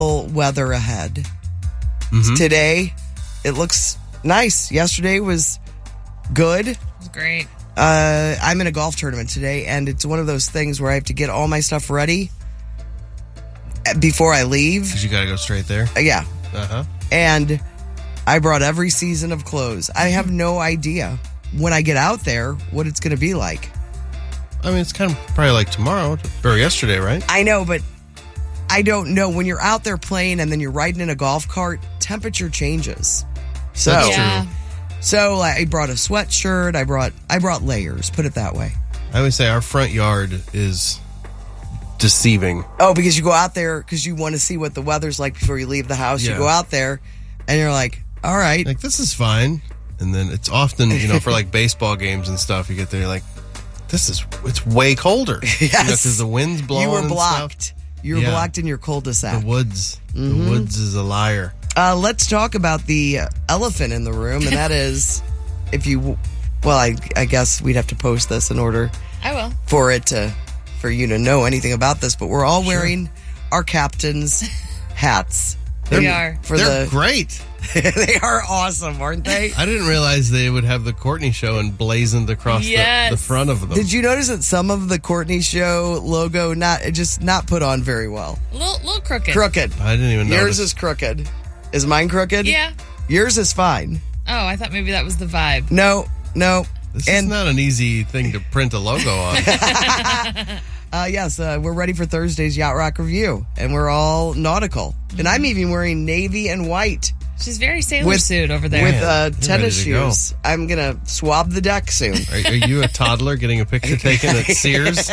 weather ahead. Today, it looks nice. Yesterday was good. It was great. I'm in a golf tournament today, and it's one of those things where I have to get all my stuff ready before I leave. Because you got to go straight there? Yeah. Uh-huh. And I brought every season of clothes. I have no idea when I get out there what it's going to be like. I mean, it's kind of probably like tomorrow or yesterday, right? I know, but I don't know. When you're out there playing and then you're riding in a golf cart, temperature changes. So, That's Yeah. true. so I brought a sweatshirt. I brought layers. Put it that way. I always say our front yard is deceiving. Oh, because you go out there because you want to see what the weather's like before you leave the house. Yeah. You go out there and you're like, all right. Like, this is fine. And then it's often, for like baseball games and stuff, you get there, you're like, it's way colder. Yes. Because the wind's blowing. You were and blocked. stuff. You were Yeah. blocked in your cul-de-sac. The woods. The woods is a liar. Let's talk about the elephant in the room, and that is, I guess we'd have to post this in order I will. for you to know anything about this, but we're all wearing our captain's hats. We are. They're great. They are awesome, aren't they? I didn't realize they would have the Courtney Show emblazoned across Yes. the front of them. Did you notice that some of the Courtney Show logo not put on very well? A little crooked. Crooked. I didn't even Yours notice. is crooked. Is mine crooked? Yeah. Yours is fine. Oh, I thought maybe that was the vibe. No. This is not an easy thing to print a logo on. Yes, we're ready for Thursday's Yacht Rock Review, and we're all nautical. And I'm even wearing navy and white She's very Sailor Suit over there. with you're tennis ready to go. shoes. I'm going to swab the deck soon. Are you a toddler getting a picture taken at Sears?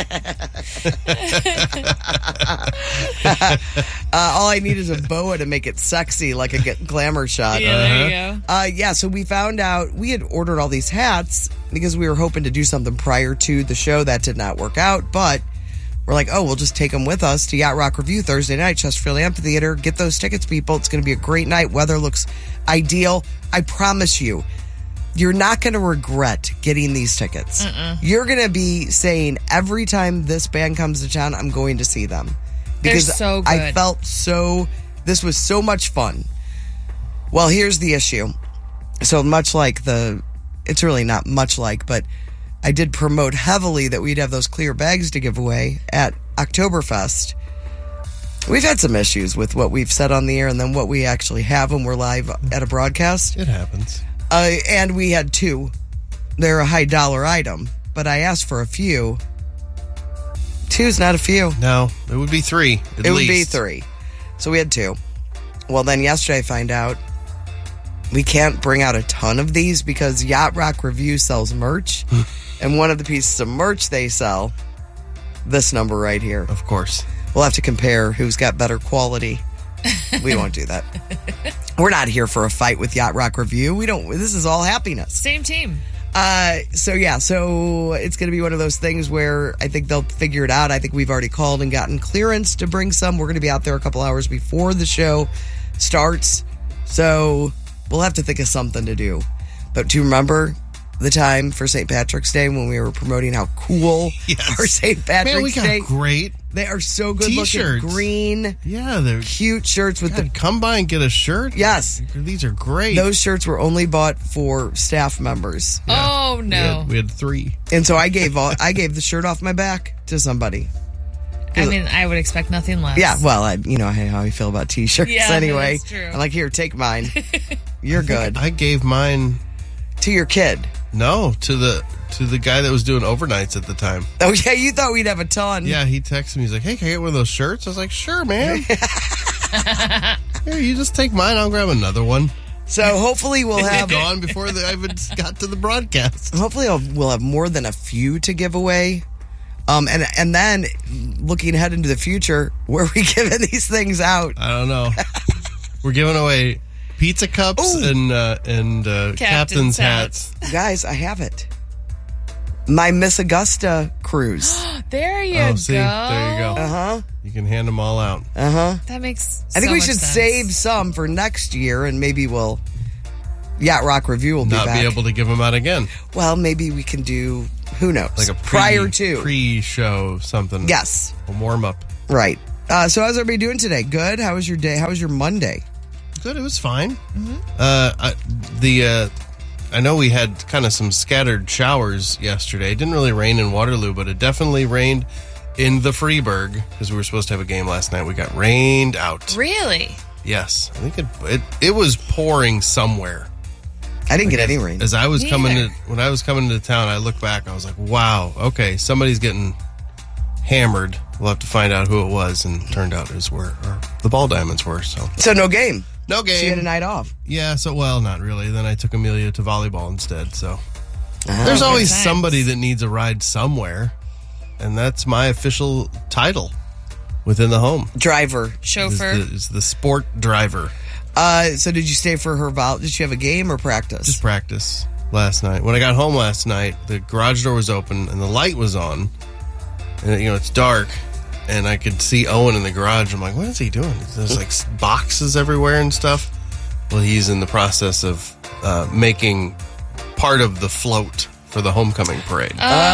All I need is a boa to make it sexy, like a glamour shot. Yeah, there you go. Yeah, so we found out we had ordered all these hats because we were hoping to do something prior to the show. That did not work out, but we're like, we'll just take them with us to Yacht Rock Review Thursday night, Chesterfield Amphitheater. Get those tickets, people. It's going to be a great night. Weather looks ideal. I promise you, you're not going to regret getting these tickets. You're going to be saying every time this band comes to town, I'm going to see them. They're so good. I felt this was so much fun. Well, here's the issue. So much like it's really not much like, but I did promote heavily that we'd have those clear bags to give away at Oktoberfest. We've had some issues with what we've said on the air and then what we actually have when we're live at a broadcast. It happens. And we had two. They're a high dollar item, but I asked for a few. Two's not a few. No, it would be three. It would be three. So we had two. Well, then yesterday I find out we can't bring out a ton of these because Yacht Rock Review sells merch. And one of the pieces of merch they sell, this number right here. Of course. We'll have to compare who's got better quality. We won't do that. We're not here for a fight with Yacht Rock Review. This is all happiness. Same team. So it's going to be one of those things where I think they'll figure it out. I think we've already called and gotten clearance to bring some. We're going to be out there a couple hours before the show starts. So we'll have to think of something to do. But do you remember the time for St. Patrick's Day when we were promoting how cool our St. Patrick's Man, we got Day? great. They are so good T-shirts. looking. Green. Yeah, they're cute shirts with the... Come by and get a shirt. Yes. These are great. Those shirts were only bought for staff members. Yeah. Oh, no. We had three. And so I gave the shirt off my back to somebody. I mean, I would expect nothing less. Yeah, well, you know how I feel about T-shirts anyway. That's true. I'm like, here, take mine. You're good. I gave mine to your kid. No, to the guy that was doing overnights at the time. Oh yeah, you thought we'd have a ton. Yeah, he texted me. He's like, "Hey, can I get one of those shirts?" I was like, "Sure, man." Here, you just take mine. I'll grab another one. So hopefully we'll have gone before I even got to the broadcast. Hopefully we'll have more than a few to give away. And then looking ahead into the future, where are we giving these things out? I don't know. We're giving away pizza cups and captain's hats. Guys, I have it. My Miss Augusta cruise. There you go. See, there you go. Uh-huh. You can hand them all out. Uh-huh. That makes I think so we much should sense. save some for next year, and maybe Yacht Rock Review will Not be back. be able to give them out again. Well, maybe we can do, who knows? Like a prior to. pre-show something. Yes. A warm-up. Right. So how's everybody doing today? Good? How was your day? How was your Monday? Good, it was fine. I know we had kind of some scattered showers yesterday. It didn't really rain in Waterloo, but it definitely rained in the Freeburg because we were supposed to have a game last night. We got rained out. Really? Yes. I think it was pouring somewhere. I didn't get any rain. As I was when I was coming into town, I looked back. I was like, wow, okay, somebody's getting hammered. We'll have to find out who it was, and it turned out it was where the Ball Diamonds were. So no game. No game. So you had a night off. Yeah, not really. Then I took Amelia to volleyball instead. So there's always somebody that needs a ride somewhere, and that's my official title within the home. Driver. Chauffeur. Is the sport driver. So did you stay for her Did she have a game or practice? Just practice last night. When I got home last night, the garage door was open and the light was on. And, it's dark. And I could see Owen in the garage. I'm like, what is he doing? There's like boxes everywhere and stuff. Well, he's in the process of making part of the float for the homecoming parade.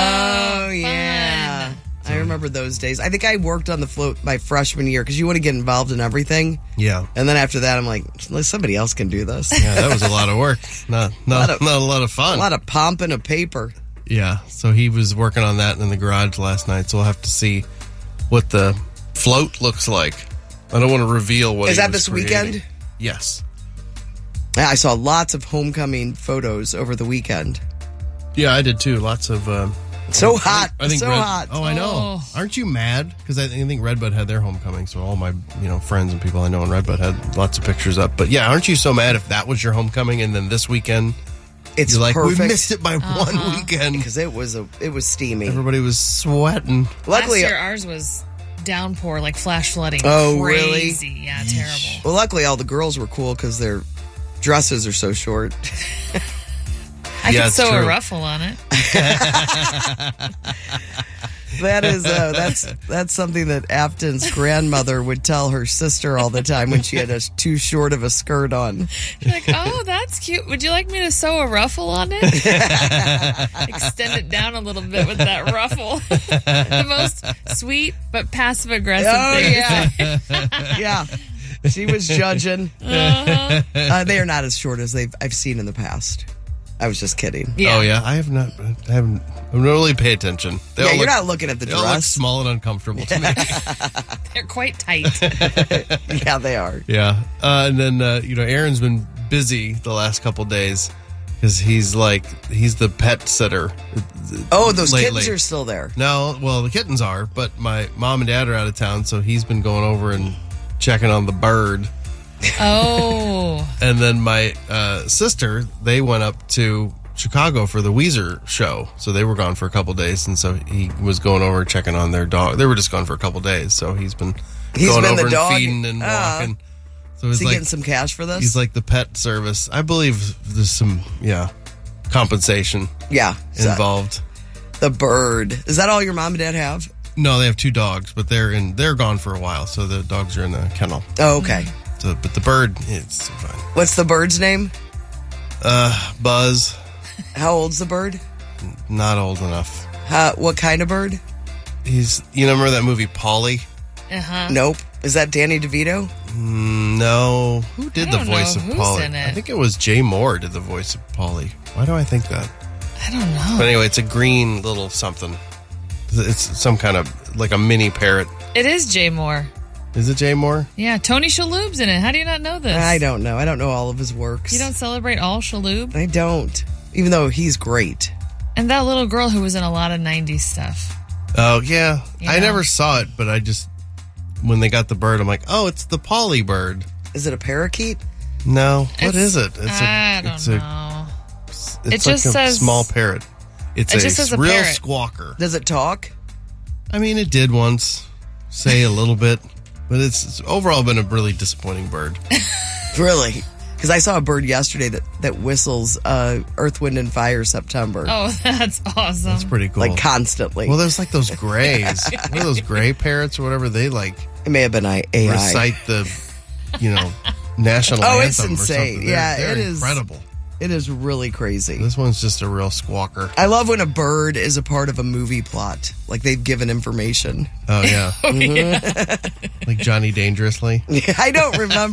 Oh, yeah. Fun. I remember those days. I think I worked on the float my freshman year because you want to get involved in everything. Yeah. And then after that, I'm like, somebody else can do this. Yeah, that was a lot of work. Not a lot of fun. A lot of pomping of paper. Yeah. So he was working on that in the garage last night. So we'll have to see what the float looks like. I don't want to reveal what is that this weekend? Yes. Yeah, I saw lots of homecoming photos over the weekend. Yeah, I did too. Lots of so hot. I think hot. Oh, I know. Aren't you mad? Because I think Redbud had their homecoming, so all my friends and people I know in Redbud had lots of pictures up. But yeah, aren't you so mad if that was your homecoming and then this weekend it's you're like, perfect. We missed it by one weekend because it was steamy. Everybody was sweating. Luckily, last year ours was downpour, like flash flooding. Oh, crazy. Really? Yeah, terrible. Well, luckily all the girls were cool because their dresses are so short. I could sew a ruffle on it. That is that's something that Afton's grandmother would tell her sister all the time when she had too short of a skirt on. She's like, "Oh, that's cute. Would you like me to sew a ruffle on it? Extend it down a little bit with that ruffle." The most sweet but passive aggressive thing. Yeah, yeah. She was judging. They are not as short as I've seen in the past. I was just kidding. Yeah. Oh yeah, I haven't really pay attention. You're not looking at the dress. They all look small and uncomfortable to me. They're quite tight. Yeah, they are. Yeah, and then Aaron's been busy the last couple days because he's the pet sitter. Oh, those kittens are still there. No, well the kittens are, but my mom and dad are out of town, so he's been going over and checking on the bird. Oh. And then my sister, they went up to Chicago for the Weezer show. So they were gone for a couple days. And so he was going over checking on their dog. They were just gone for a couple days. So he's been going over and feeding and walking. So is he getting some cash for this? He's like the pet service. I believe there's some, compensation involved. The bird. Is that all your mom and dad have? No, they have 2 dogs, but they're gone for a while. So the dogs are in the kennel. Oh, okay. But the bird, it's fine. What's the bird's name? Buzz. How old's the bird? Not old enough. What kind of bird? He's, remember that movie Pauly? Uh-huh. Nope. Is that Danny DeVito? No. Who did the voice of Pauly? In it? I think it was Jay Moore did the voice of Pauly. Why do I think that? I don't know. But anyway, it's a green little something. It's some kind of, like a mini parrot. It is Jay Moore. Is it Jay Moore? Yeah, Tony Shalhoub's in it. How do you not know this? I don't know. I don't know all of his works. You don't celebrate all Shalhoub? I don't. Even though he's great. And that little girl who was in a lot of 90s stuff. Oh, yeah. I never saw it, but when they got the bird, I'm like, oh, it's the Pauly bird. Is it a parakeet? No. What is it? I don't know. It just says small parrot. It's a real parrot. squawker. Does it talk? I mean, it did once. Say a little bit. But it's overall been a really disappointing bird. Really? Because I saw a bird yesterday that whistles Earth, Wind, and Fire September. Oh, that's awesome. That's pretty cool. Like constantly. Well, there's like those grays. What are those gray parrots or whatever? They like... It may have been AI. Recite the, national anthem it's insane. They're it is incredible. It is really crazy. This one's just a real squawker. I love when a bird is a part of a movie plot. Like they've given information. Oh, yeah. Like Johnny Dangerously. I don't remember.